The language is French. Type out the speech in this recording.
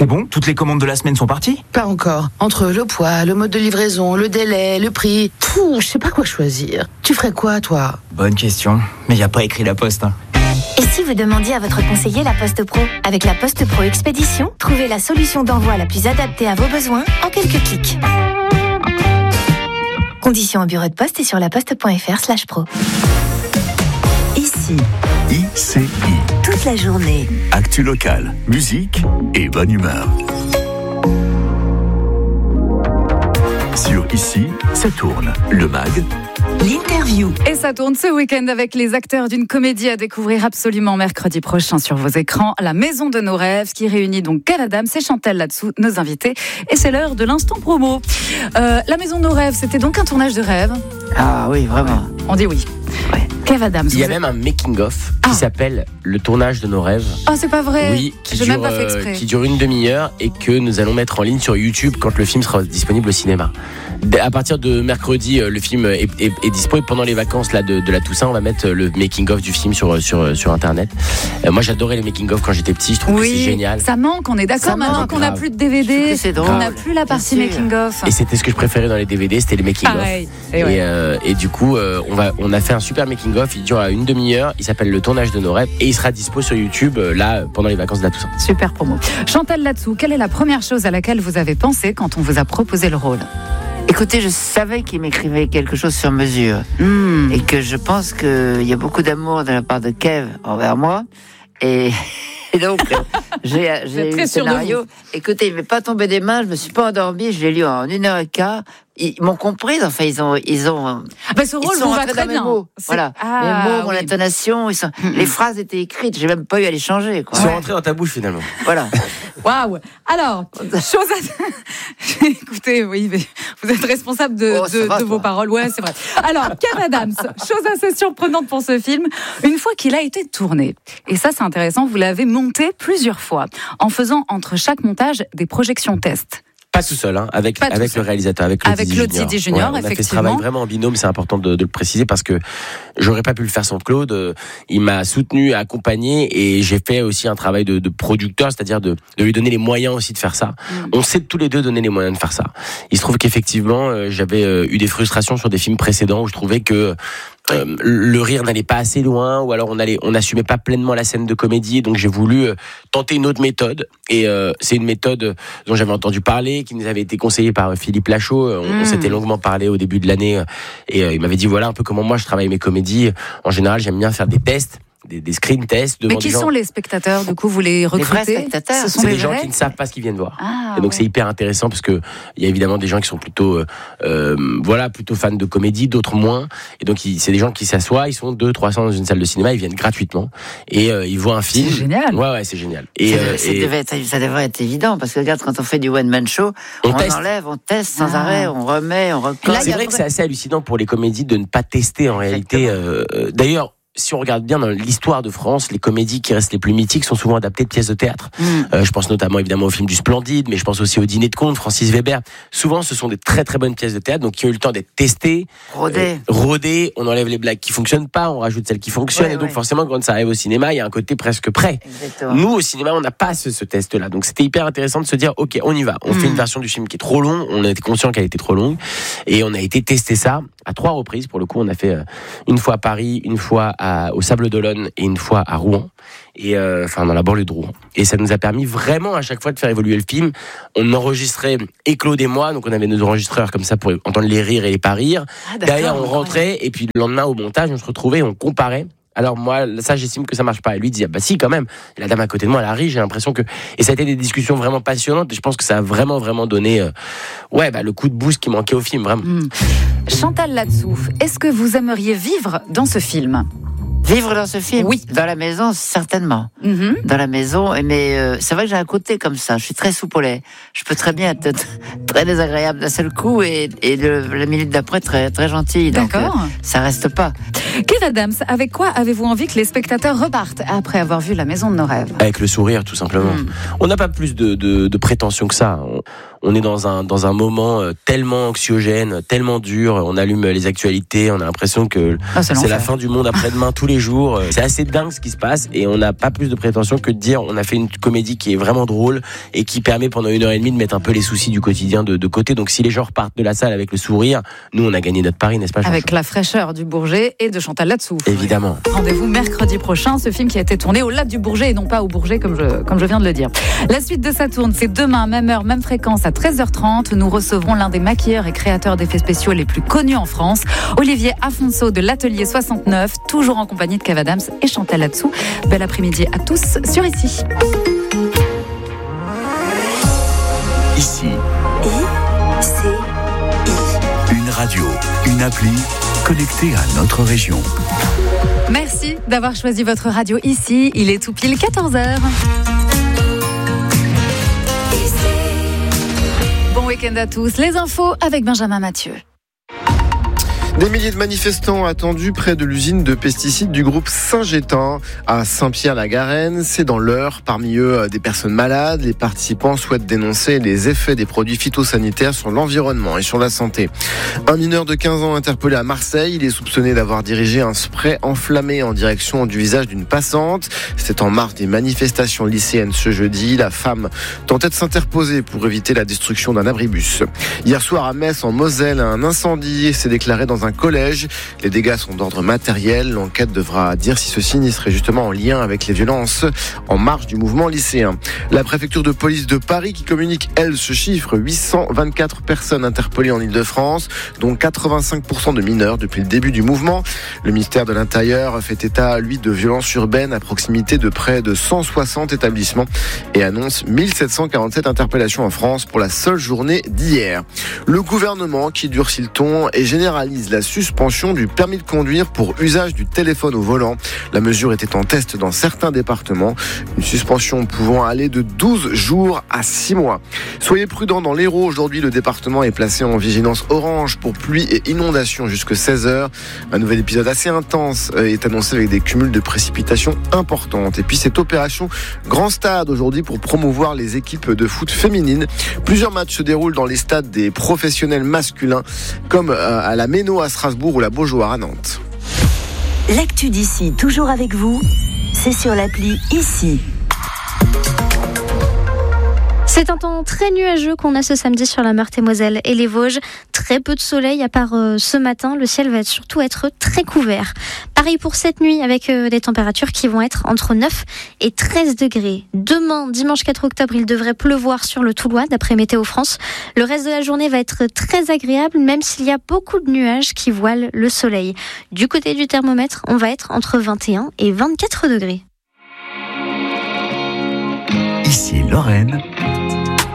C'est bon? Toutes les commandes de la semaine sont parties? Pas encore. Entre le poids, le mode de livraison, le délai, le prix... je sais pas quoi choisir. Tu ferais quoi, toi? Bonne question. Mais y a pas écrit La Poste, hein. Et si vous demandiez à votre conseiller La Poste Pro? Avec La Poste Pro Expédition, trouvez la solution d'envoi la plus adaptée à vos besoins en quelques clics. Conditions en bureau de poste et sur laposte.fr/pro. Ici. ICI. Toute la journée. Actu locale, musique et bonne humeur. Sur Ici, ça tourne. Le mag. L'interview. Et ça tourne ce week-end avec les acteurs d'une comédie à découvrir absolument mercredi prochain sur vos écrans. La Maison de nos rêves, qui réunit donc Kev Adams et Chantal Latsou, nos invités. Et c'est l'heure de l'instant promo. La Maison de nos rêves, c'était donc un tournage de rêve. Ah oui, vraiment. On dit oui. Ouais. Kev Adams. Il y a même un making-of qui s'appelle Le tournage de nos rêves. Oh, c'est pas vrai. Oui, J'ai même pas fait exprès. Qui dure une demi-heure et que nous allons mettre en ligne sur YouTube quand le film sera disponible au cinéma. À partir de mercredi, le film est dispo et pendant les vacances là, de la Toussaint, on va mettre le making-of du film sur Internet. Moi, j'adorais les making-of quand j'étais petit, je trouve que c'est génial. Ça manque, on est d'accord maintenant qu'on n'a plus de DVD, on n'a plus la partie making-of. Et c'était ce que je préférais dans les DVD, c'était les making-of. Et du coup, on a fait un super making-of, il dure à une demi-heure, il s'appelle Le tournage de nos rêves et il sera dispo sur YouTube là pendant les vacances de la Toussaint. Super promo. Chantal Latsou, quelle est la première chose à laquelle vous avez pensé quand on vous a proposé le rôle? Écoutez, je savais qu'il m'écrivait quelque chose sur mesure. Et que je pense qu'il y a beaucoup d'amour de la part de Kev envers moi. Et donc, j'ai eu le scénario. Écoutez, il m'est pas tombé des mains, je me suis pas endormi, je l'ai lu en 1h15. Ils m'ont compris, enfin, ils ont. Ce rôle vous va très bien. Voilà. Mes mots, mon intonation, les phrases étaient écrites, j'ai même pas eu à les changer, quoi. Ils sont rentrés dans ta bouche, finalement. Voilà. Waouh. Alors, écoutez, oui, mais vous êtes responsable de vos paroles. Ouais, c'est vrai. Alors, Kev Adams, chose assez surprenante pour ce film, une fois qu'il a été tourné. Et ça, c'est intéressant, vous l'avez monté plusieurs fois, en faisant entre chaque montage des projections tests. Pas tout seul, avec le réalisateur, avec Claude Didier Junior. Ouais, on a fait ce travail vraiment en binôme, c'est important de le préciser parce que j'aurais pas pu le faire sans Claude. Il m'a soutenu, accompagné et j'ai fait aussi un travail de producteur, c'est-à-dire de lui donner les moyens aussi de faire ça. On s'est tous les deux donné les moyens de faire ça. Il se trouve qu'effectivement, j'avais eu des frustrations sur des films précédents où je trouvais que le rire n'allait pas assez loin ou alors on n'assumait pas pleinement la scène de comédie et donc j'ai voulu tenter une autre méthode et c'est une méthode dont j'avais entendu parler, qui nous avait été conseillée par Philippe Lachaud. On s'était longuement parlé au début de l'année et il m'avait dit voilà un peu comment moi je travaille mes comédies. En général, j'aime bien faire des tests, des screen tests devant Mais qui des gens. sont les spectateurs, du coup, vous les recrutez? Les vrais spectateurs. Ce sont c'est les des gens vrais qui ne savent pas ce qu'ils viennent voir. Et donc c'est hyper intéressant parce que il y a évidemment des gens qui sont plutôt plutôt fans de comédie, d'autres moins. Et donc c'est des gens qui s'assoient, ils sont 200-300 dans une salle de cinéma, ils viennent gratuitement et ils voient un film. C'est génial. Ouais, c'est génial. Et ça devrait être évident parce que regarde, quand on fait du one man show, on enlève, on teste sans arrêt, on remet, on recolle. C'est vrai que c'est assez hallucinant pour les comédies de ne pas tester en réalité. D'ailleurs, si on regarde bien dans l'histoire de France, les comédies qui restent les plus mythiques sont souvent adaptées de pièces de théâtre. Je pense notamment évidemment au film du Splendide, mais je pense aussi au Dîner de Con de Francis Weber. Souvent, ce sont des très très bonnes pièces de théâtre, donc qui ont eu le temps d'être testées, rodées. On enlève les blagues qui fonctionnent pas, on rajoute celles qui fonctionnent, et donc forcément, quand ça arrive au cinéma, il y a un côté presque prêt. Exactement. Nous, au cinéma, on n'a pas ce test-là, donc c'était hyper intéressant de se dire, ok, on y va. On fait une version du film qui est trop longue. On était conscient qu'elle était trop longue, et on a été tester ça à 3 reprises. Pour le coup, on a fait une fois à Paris, une fois au Sable d'Olonne et une fois à Rouen, et dans la banlieue de Rouen. Et ça nous a permis vraiment à chaque fois de faire évoluer le film. On enregistrait Claude et moi, donc on avait nos enregistreurs comme ça pour entendre les rires et les pas rires. Derrière, on rentrait et puis le lendemain au montage, on se retrouvait, on comparait. Alors moi, ça, j'estime que ça marche pas. Et lui disait, bah si, quand même. Et la dame à côté de moi, elle a ri, j'ai l'impression que... Et ça a été des discussions vraiment passionnantes. Et je pense que ça a vraiment, vraiment donné le coup de boost qui manquait au film, vraiment. Chantal Latsou, est-ce que vous aimeriez vivre dans ce film? Vivre dans ce film? Oui. Dans la maison, certainement. Dans la maison, mais c'est vrai que j'ai un côté comme ça. Je suis très soupe au lait. Je peux très bien être très désagréable d'un seul coup et la minute d'après très, très gentil. D'accord. Donc, ça reste pas. Kev Adams, avec quoi avez-vous envie que les spectateurs repartent après avoir vu La Maison de nos rêves? Avec le sourire, tout simplement. On n'a pas plus de prétention que ça. on est dans un moment tellement anxiogène, tellement dur. On allume les actualités, on a l'impression que c'est la fin du monde après-demain tous les jours. C'est assez dingue ce qui se passe et on n'a pas plus de prétention que de dire on a fait une comédie qui est vraiment drôle et qui permet pendant 1h30 de mettre un peu les soucis du quotidien de côté. Donc si les gens repartent de la salle avec le sourire, nous on a gagné notre pari, n'est-ce pas, Jean-Charles ? Avec la fraîcheur du Bourget et de Chantal Latsou. Évidemment. Rendez-vous mercredi prochain, ce film qui a été tourné au Lac du Bourget et non pas au Bourget comme je viens de le dire. La suite de Ça tourne, c'est demain, même heure, même fréquence à 13h30. Nous recevrons l'un des maquilleurs et créateurs d'effets spéciaux les plus connus en France, Olivier Afonso de l'Atelier 69, toujours en compagnie de Kev Adams et Chantal Latsou. Bel après-midi à tous sur Ici. Ici. Une radio, une appli connectée à notre région. Merci d'avoir choisi votre radio Ici. Il est tout pile 14h. Bon week-end à tous. Les infos avec Benjamin Mathieu. Des milliers de manifestants attendus près de l'usine de pesticides du groupe Syngenta à Saint-Pierre-la-Garenne. C'est dans l'Eure. Parmi eux, des personnes malades. Les participants souhaitent dénoncer les effets des produits phytosanitaires sur l'environnement et sur la santé. Un mineur de 15 ans interpellé à Marseille. Il est soupçonné d'avoir dirigé un spray enflammé en direction du visage d'une passante. C'était en marge des manifestations lycéennes ce jeudi. La femme tentait de s'interposer pour éviter la destruction d'un abribus. Hier soir à Metz, en Moselle, un incendie s'est déclaré dans un collège. Les dégâts sont d'ordre matériel. L'enquête devra dire si ce sinistre est justement en lien avec les violences en marge du mouvement lycéen. La préfecture de police de Paris qui communique, elle, ce chiffre, 824 personnes interpellées en Ile-de-France, dont 85% de mineurs depuis le début du mouvement. Le ministère de l'Intérieur fait état, lui, de violences urbaines à proximité de près de 160 établissements et annonce 1747 interpellations en France pour la seule journée d'hier. Le gouvernement qui durcit le ton et généralise la suspension du permis de conduire pour usage du téléphone au volant. La mesure était en test dans certains départements. Une suspension pouvant aller de 12 jours à 6 mois. Soyez prudents dans l'Hérault. Aujourd'hui, le département est placé en vigilance orange pour pluie et inondation jusqu'à 16h. Un nouvel épisode assez intense est annoncé avec des cumuls de précipitations importantes. Et puis cette opération Grand Stade aujourd'hui pour promouvoir les équipes de foot féminines. Plusieurs matchs se déroulent dans les stades des professionnels masculins comme à la Méno à Strasbourg ou la Beaujoire à Nantes. L'actu d'ici, toujours avec vous, c'est sur l'appli Ici. C'est un temps très nuageux qu'on a ce samedi sur la Meurthe-et-Moselle et les Vosges. Très peu de soleil à part ce matin. Le ciel va surtout être très couvert. Pareil pour cette nuit avec des températures qui vont être entre 9 et 13 degrés. Demain, dimanche 4 octobre, il devrait pleuvoir sur le Toulois d'après Météo France. Le reste de la journée va être très agréable même s'il y a beaucoup de nuages qui voilent le soleil. Du côté du thermomètre, on va être entre 21 et 24 degrés. Ici Lorraine.